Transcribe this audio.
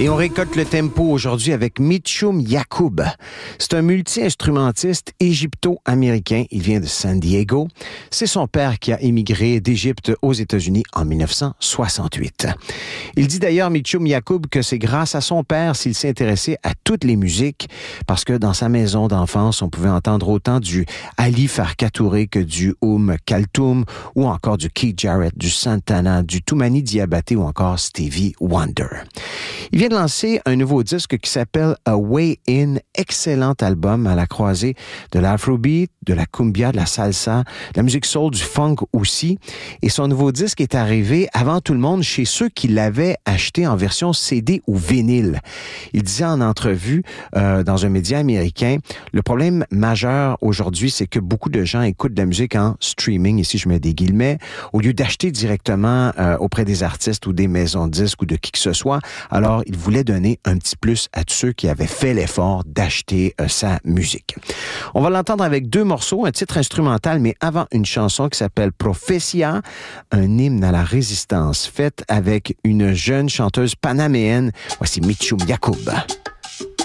Et on récolte le tempo aujourd'hui avec Mitchum Yacoub. C'est un multi-instrumentiste égypto-américain. Il vient de San Diego. C'est son père qui a émigré d'Égypte aux États-Unis en 1968. Il dit d'ailleurs, Mitchum Yacoub, que c'est grâce à son père s'il s'est intéressé à toutes les musiques, parce que dans sa maison d'enfance, on pouvait entendre autant du Ali Farka Touré que du Kaltoum, ou encore du Keith Jarrett, du Santana, du Toumani Diabaté ou encore Stevie Wonder. Il vient de lancer un nouveau disque qui s'appelle A Way In, excellent album à la croisée de l'afrobeat, de la cumbia, de la salsa, de la musique soul, du funk aussi. Et son nouveau disque est arrivé avant tout le monde chez ceux qui l'avaient acheté en version CD ou vinyle. Il disait en entrevue dans un média américain, le problème majeur aujourd'hui, c'est que beaucoup de gens écoutent de la musique en streaming, ici je mets des guillemets, au lieu d'acheter directement auprès des artistes ou des maisons de disques ou de qui que ce soit. Alors, il voulait donner un petit plus à tous ceux qui avaient fait l'effort d'acheter sa musique. On va l'entendre avec deux morceaux, un titre instrumental, mais avant une chanson qui s'appelle Profecia, un hymne à la résistance, faite avec une jeune chanteuse panaméenne. Voici Mitchum Yacoub.